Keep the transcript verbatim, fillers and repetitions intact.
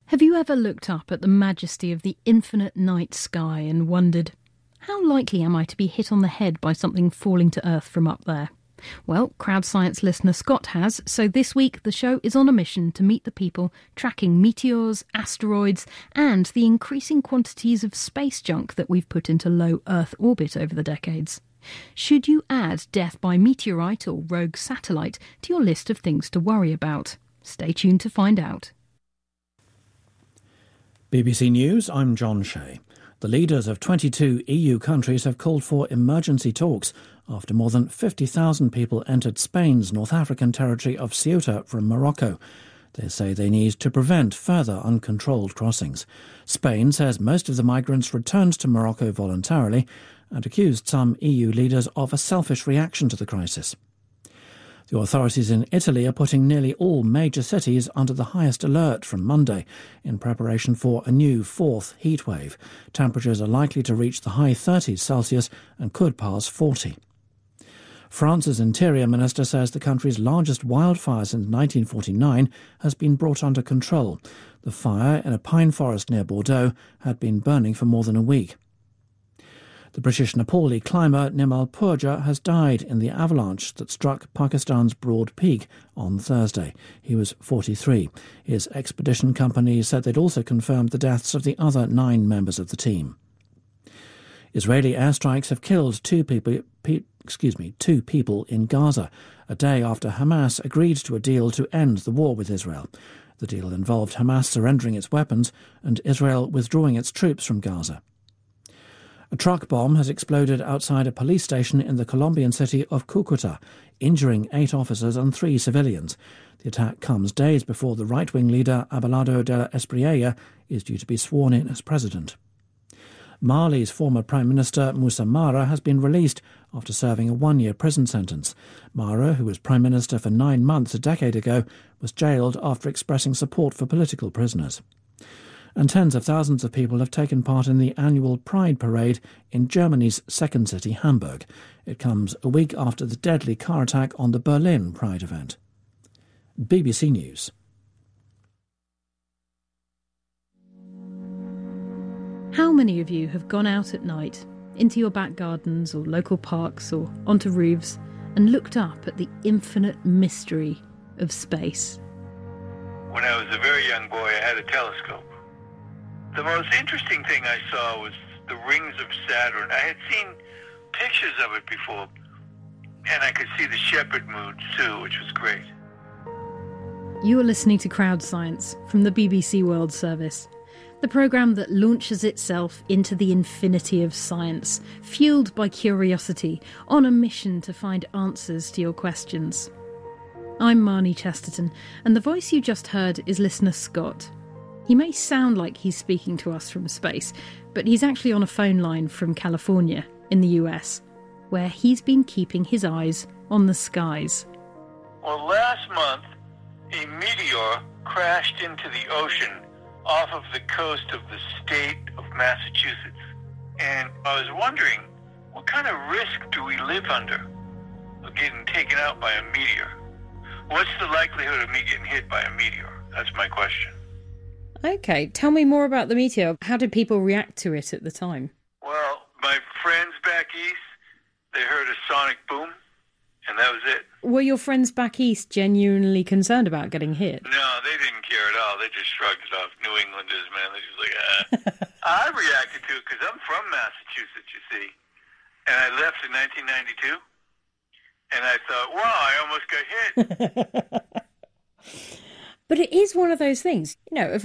Have you ever looked up at the majesty of the infinite night sky and wondered, how likely am I to be hit on the head by something falling to Earth from up there? Well, Crowd Science listener Scott has, so this week the show is on a mission to meet the people tracking meteors, asteroids, and the increasing quantities of space junk that we've put into low Earth orbit over the decades. Should you add death by meteorite or rogue satellite to your list of things to worry about? Stay tuned to find out. B B C News, I'm John Shea. The leaders of twenty-two E U countries have called for emergency talks after more than fifty thousand people entered Spain's North African territory of Ceuta from Morocco. They say they need to prevent further uncontrolled crossings. Spain says most of the migrants returned to Morocco voluntarily and accused some E U leaders of a selfish reaction to the crisis. The authorities in Italy are putting nearly all major cities under the highest alert from Monday in preparation for a new fourth heatwave. Temperatures are likely to reach the high thirties Celsius and could pass forty. France's Interior Minister says the country's largest wildfire since nineteen forty-nine has been brought under control. The fire in a pine forest near Bordeaux had been burning for more than a week. The British Nepali climber Nimal Purja has died in the avalanche that struck Pakistan's Broad Peak on Thursday. He was forty-three. His expedition company said they'd also confirmed the deaths of the other nine members of the team. Israeli airstrikes have killed two people, pe- excuse me, two people in Gaza, a day after Hamas agreed to a deal to end the war with Israel. The deal involved Hamas surrendering its weapons and Israel withdrawing its troops from Gaza. A truck bomb has exploded outside a police station in the Colombian city of Cúcuta, injuring eight officers and three civilians. The attack comes days before the right-wing leader Abelardo de la Espriella is due to be sworn in as president. Mali's former Prime Minister Moussa Mara has been released after serving a one-year prison sentence. Mara, who was Prime Minister for nine months a decade ago, was jailed after expressing support for political prisoners. And tens of thousands of people have taken part in the annual Pride Parade in Germany's second city, Hamburg. It comes a week after the deadly car attack on the Berlin Pride event. B B C News. How many of you have gone out at night, into your back gardens or local parks or onto roofs, and looked up at the infinite mystery of space? When I was a very young boy, I had a telescope. The most interesting thing I saw was the rings of Saturn. I had seen pictures of it before, and I could see the Shepherd moons too, which was great. You are listening to Crowd Science from the B B C World Service, the programme that launches itself into the infinity of science, fueled by curiosity, on a mission to find answers to your questions. I'm Marnie Chesterton, and the voice you just heard is listener Scott. He may sound like he's speaking to us from space, but he's actually on a phone line from California in the U S, where he's been keeping his eyes on the skies. Well, last month, a meteor crashed into the ocean off of the coast of the state of Massachusetts. And I was wondering, what kind of risk do we live under of getting taken out by a meteor? What's the likelihood of me getting hit by a meteor? That's my question. Okay, tell me more about the meteor. How did people react to it at the time? Well, my friends back east, they heard a sonic boom, and that was it. Were your friends back east genuinely concerned about getting hit? No, they didn't care at all. They just shrugged it off. New Englanders, man, they're just like, ah. I reacted to it because I'm from Massachusetts, you see. And I left in nineteen ninety-two, and I thought, wow, I almost got hit. But it is one of those things, you know, if